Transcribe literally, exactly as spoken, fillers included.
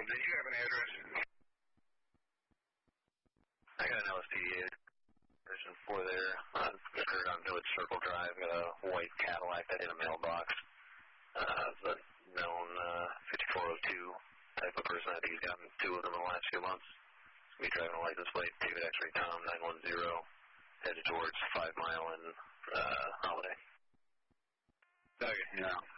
did you have an address? I got an L S P D version four there. Uh, occurred on Village Circle Drive. Got a white Cadillac that hit a mailbox. Uh, the known uh, fifty-four oh two type of person. I think he's gotten two of them in the last few months. We driving a license plate, David X-Ray Tom nine one zero, headed towards Five Mile and uh, Holiday. Okay, yeah.